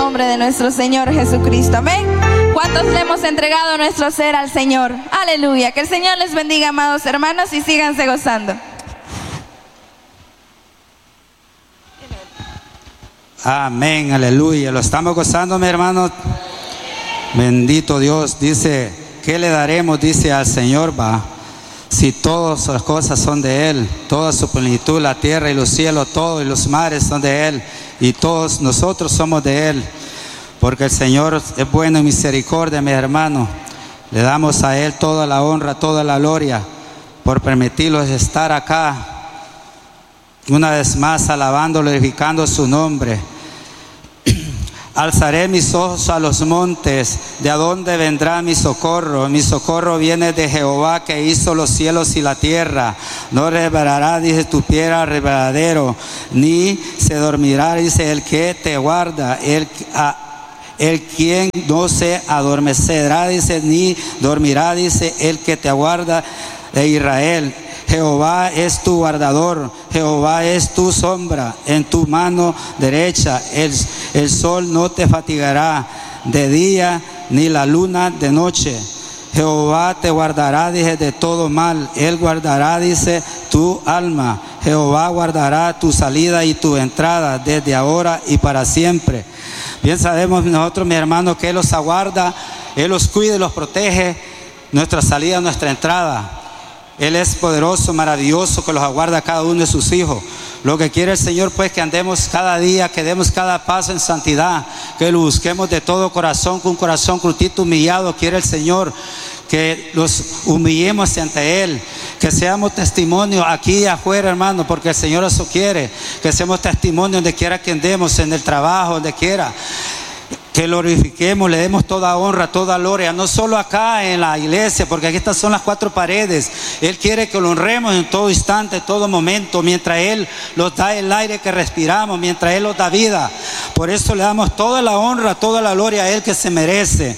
nombre de nuestro Señor Jesucristo. Amén. ¿Cuántos le hemos entregado nuestro ser al Señor? Aleluya. Que el Señor les bendiga, amados hermanos, y síganse gozando. Amén, aleluya. Lo estamos gozando, mi hermano. Bendito Dios. Dice, ¿qué le daremos? Dice al Señor, va. Si todas las cosas son de Él, toda su plenitud, la tierra y los cielos, todo y los mares son de Él, y todos nosotros somos de Él, porque el Señor es bueno y misericordia, mi hermano. Le damos a Él toda la honra, toda la gloria, por permitirnos estar acá, una vez más, alabando, glorificando su nombre. Alzaré mis ojos a los montes, ¿de dónde vendrá mi socorro? Mi socorro viene de Jehová, que hizo los cielos y la tierra. No revelará, dice, tu pie al resbaladero, ni se dormirá, dice, el que te guarda, el quien no se adormecerá, dice, ni dormirá, dice, el que te guarda de Israel. Jehová es tu guardador, Jehová es tu sombra en tu mano derecha. El sol no te fatigará de día, ni la luna de noche. Jehová te guardará, dice, de todo mal. Él guardará, dice, tu alma. Jehová guardará tu salida y tu entrada desde ahora y para siempre. Bien sabemos nosotros, mi hermano, que Él los aguarda, Él los cuida y los protege, nuestra salida, nuestra entrada. Él es poderoso, maravilloso, que los aguarda a cada uno de sus hijos. Lo que quiere el Señor, pues, que andemos cada día, que demos cada paso en santidad, que lo busquemos de todo corazón, con un corazón crutito, humillado. Quiere el Señor que los humillemos ante Él, que seamos testimonio aquí y afuera, hermano, porque el Señor eso quiere, que seamos testimonio donde quiera que andemos, en el trabajo, donde quiera. Que glorifiquemos, le demos toda honra, toda gloria, no solo acá en la iglesia, porque aquí estas son las cuatro paredes. Él quiere que lo honremos en todo instante, en todo momento, mientras Él nos da el aire que respiramos, mientras Él nos da vida. Por eso le damos toda la honra, toda la gloria a Él que se merece.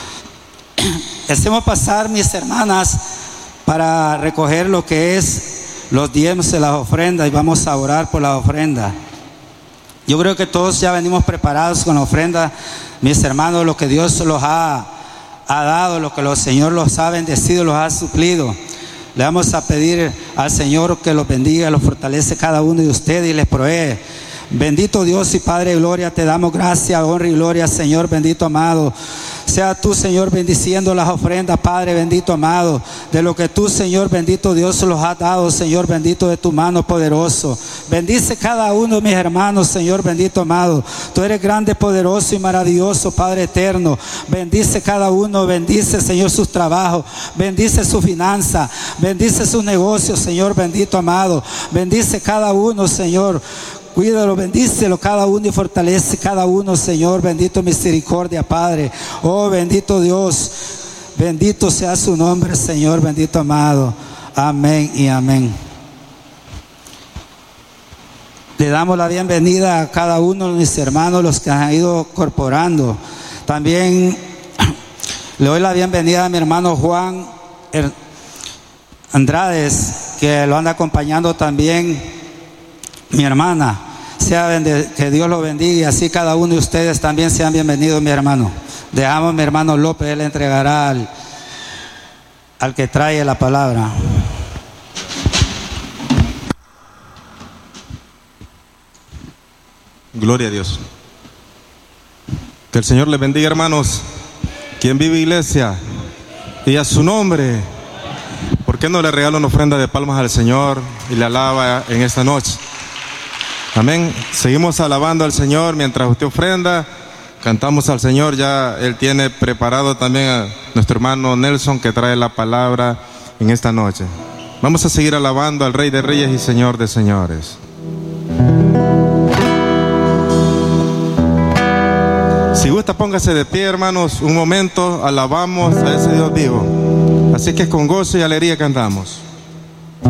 Hacemos pasar, mis hermanas, para recoger lo que es los diezmos de las ofrendas, y vamos a orar por la ofrenda. Yo creo que todos ya venimos preparados con la ofrenda, mis hermanos, lo que Dios los ha dado, lo que el Señor los ha bendecido, los ha suplido. Le vamos a pedir al Señor que los bendiga, los fortalece cada uno de ustedes y les provee. Bendito Dios y Padre de gloria, te damos gracias, honra y gloria, Señor bendito amado. Sea tú, Señor, bendiciendo las ofrendas, Padre bendito amado, de lo que tú, Señor bendito Dios, los has dado, Señor bendito, de tu mano poderoso. Bendice cada uno de mis hermanos, Señor bendito amado. Tú eres grande, poderoso y maravilloso, Padre eterno. Bendice cada uno, bendice, Señor, sus trabajos, bendice su finanza, bendice sus negocios, Señor bendito amado. Bendice cada uno, Señor. Cuídalo, bendícelo cada uno y fortalece cada uno, Señor, bendito misericordia, Padre. Oh, bendito Dios, bendito sea su nombre, Señor, bendito amado. Amén y amén. Le damos la bienvenida a cada uno de mis hermanos, los que han ido incorporando. También le doy la bienvenida a mi hermano Juan Andrades, que lo anda acompañando también mi hermana. Que Dios lo bendiga, y así cada uno de ustedes también sean bienvenidos, mi hermano. Dejamos a mi hermano López, él le entregará al que trae la palabra. Gloria a Dios. Que el Señor les bendiga, hermanos. Quien vive iglesia y a su nombre, ¿por qué no le regala una ofrenda de palmas al Señor y le alaba en esta noche? Amén. Seguimos alabando al Señor mientras usted ofrenda. Cantamos al Señor. Ya Él tiene preparado también a nuestro hermano Nelson, que trae la palabra en esta noche. Vamos a seguir alabando al Rey de Reyes y Señor de Señores. Si gusta, póngase de pie, hermanos, un momento. Alabamos a ese Dios vivo. Así que con gozo y alegría cantamos.